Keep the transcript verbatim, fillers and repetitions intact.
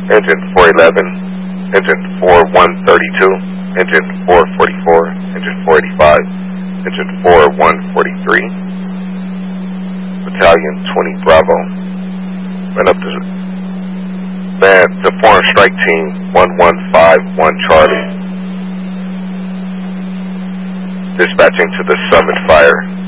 engine four eleven, engine four one thirty-two, engine four forty-four, engine four eighty-five, engine four one forty-three, battalion twenty Bravo. Went up to man to foreign strike team one one five one Charlie. Dispatching to the Summit Fire.